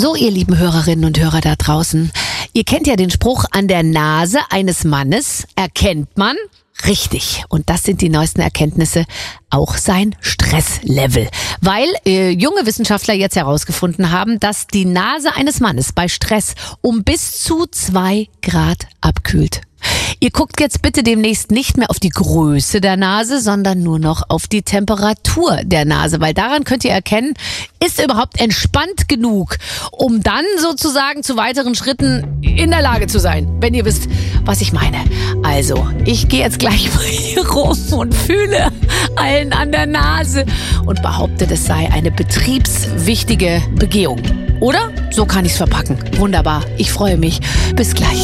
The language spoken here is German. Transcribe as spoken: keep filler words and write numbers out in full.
So, ihr lieben Hörerinnen und Hörer da draußen, ihr kennt ja den Spruch, an der Nase eines Mannes erkennt man, richtig, und das sind die neuesten Erkenntnisse, auch sein Stresslevel. Weil äh, junge Wissenschaftler jetzt herausgefunden haben, dass die Nase eines Mannes bei Stress um bis zu zwei Grad abkühlt. Ihr guckt jetzt bitte demnächst nicht mehr auf die Größe der Nase, sondern nur noch auf die Temperatur der Nase, weil daran könnt ihr erkennen, ist er überhaupt entspannt genug, um dann sozusagen zu weiteren Schritten in der Lage zu sein, wenn ihr wisst, was ich meine. Also, ich gehe jetzt gleich mal hier rum und fühle allen an der Nase und behaupte, das sei eine betriebswichtige Begehung. Oder? So kann ich's verpacken. Wunderbar. Ich freue mich. Bis gleich.